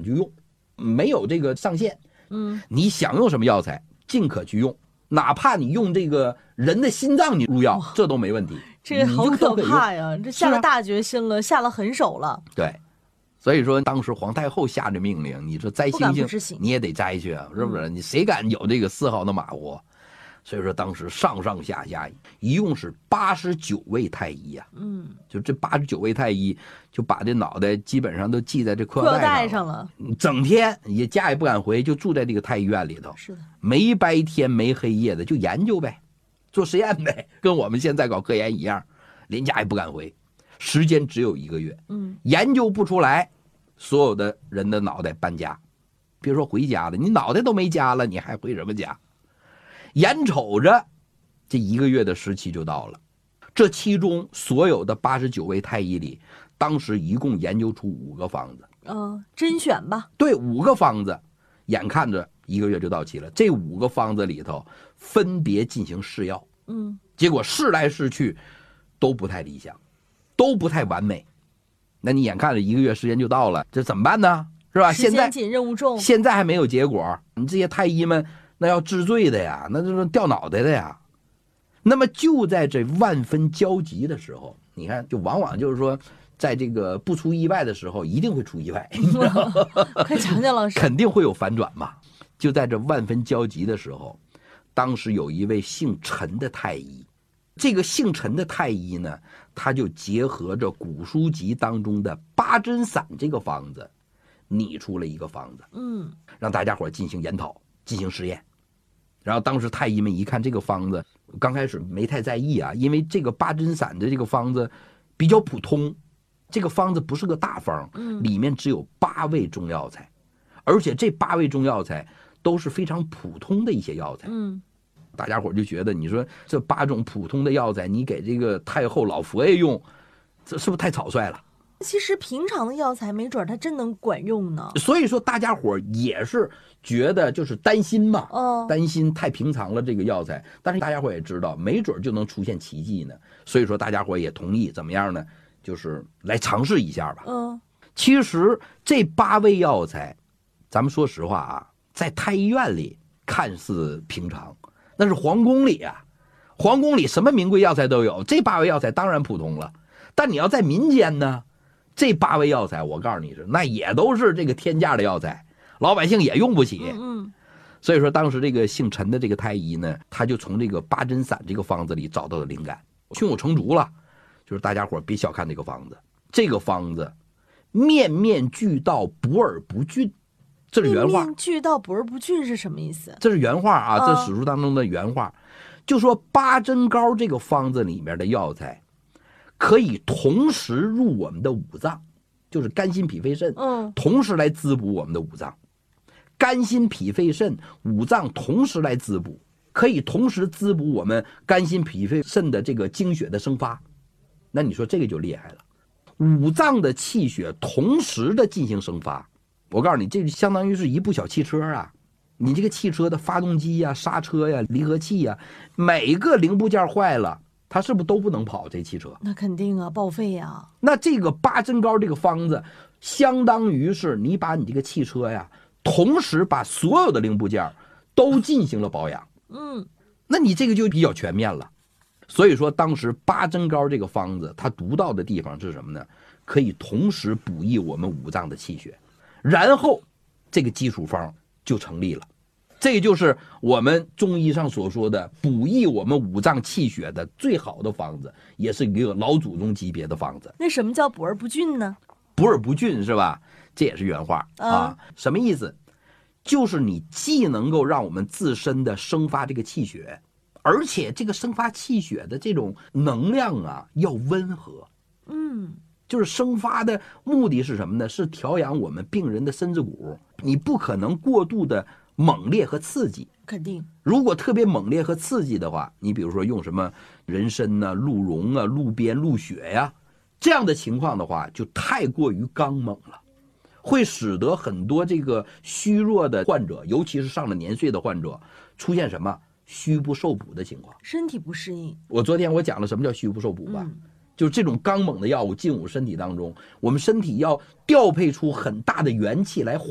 想去用，没有这个上限。你想用什么药材尽可去用，哪怕你用这个人的心脏你入药，这都没问题。 这个好可怕呀！这下了大决心了，下了狠手了。 对，所以说当时皇太后下这命令，你说摘星星你也得摘去啊，是不是？你谁敢有这个丝毫的马虎？所以说当时上上下下一共是89位太医啊，就这89位太医就把这脑袋基本上都系在这裤腰带上了，整天也家也不敢回，就住在这个太医院里头， 是的， 没白天没黑夜的就研究呗，做实验呗，跟我们现在搞科研一样，连家也不敢回，时间只有1个月，研究不出来，所有的人的脑袋搬家，别说回家了，你脑袋都没家了，你还回什么家？眼瞅着这1个月的时期就到了，这其中所有的89位太医里，当时一共研究出5个方子， 甄选吧？ 对，5个方子，眼看着1个月就到期了，这5个方子里头分别进行试药，结果试来试去都不太理想，都不太完美。那你眼看着1个月时间就到了，这怎么办呢？是吧？ 时间紧，任务重， 现在还没有结果，你这些太医们那要治罪的呀，那就是掉脑袋的呀。那么就在这万分焦急的时候，你看，就往往就是说，在这个不出意外的时候，一定会出意外，你知道吗？ 快讲讲老师， 肯定会有反转嘛。就在这万分焦急的时候，当时有一位姓陈的太医，这个姓陈的太医呢，他就结合着古书籍当中的八珍散这个方子，拟出了一个方子，让大家伙进行研讨，进行实验。然后当时太医们一看这个方子，刚开始没太在意啊，因为这个八珍散的这个方子比较普通，这个方子不是个大方，里面只有8味中药材，而且这8味中药材都是非常普通的一些药材。大家伙就觉得，你说这8种普通的药材，你给这个太后老佛爷用，这是不是太草率了？ 其实平常的药材没准它真能管用呢。 所以说大家伙也是觉得就是担心嘛，担心太平常了这个药材，但是大家伙也知道没准就能出现奇迹呢，所以说大家伙也同意怎么样呢，就是来尝试一下吧。其实这8味药材咱们说实话啊，在太医院里看似平常，那是皇宫里啊，皇宫里什么名贵药材都有，这8味药材当然普通了，但你要在民间呢，这8味药材我告诉你是那也都是这个天价的药材，老百姓也用不起。所以说当时这个姓陈的这个太医呢，他就从这个八珍散这个方子里找到了灵感，胸有成竹了。就是大家伙别小看这个方子，这个方子面面俱到，补而不峻，这是原话。 面面俱到，补而不峻是什么意思？ 这是原话啊，这史书当中的原话，就说八珍膏这个方子里面的药材可以同时入我们的五脏，就是肝心脾肺肾，同时来滋补我们的五脏。肝心脾肺肾五脏同时来滋补，可以同时滋补我们肝心脾肺肾的这个精血的生发。那你说这个就厉害了，五脏的气血同时的进行生发。我告诉你，这相当于是一部小汽车啊，你这个汽车的发动机呀、刹车呀、离合器呀，每个零部件坏了，它是不是都不能跑这汽车？ 那肯定啊，报废啊。 那这个八珍膏这个方子，相当于是你把你这个汽车呀，同时把所有的零部件都进行了保养。那你这个就比较全面了。所以说当时八珍膏这个方子它独到的地方是什么呢？可以同时补益我们五脏的气血，然后这个基础方就成立了。这就是我们中医上所说的补益我们五脏气血的最好的方子，也是一个老祖宗级别的方子。 那什么叫补而不峻呢？ 补而不峻是吧？这也是原话啊。什么意思？就是你既能够让我们自身的生发这个气血，而且这个生发气血的这种能量啊要温和。就是生发的目的是什么呢？是调养我们病人的身子骨，你不可能过度的猛烈和刺激。 肯定， 如果特别猛烈和刺激的话，你比如说用什么人参啊、鹿茸啊、鹿鞭、鹿血呀，这样的情况的话，就太过于刚猛了，会使得很多这个虚弱的患者，尤其是上了年岁的患者，出现什么虚不受补的情况， 身体不适应。 昨天我讲了什么叫虚不受补吧，就是这种刚猛的药物进入身体当中，我们身体要调配出很大的元气来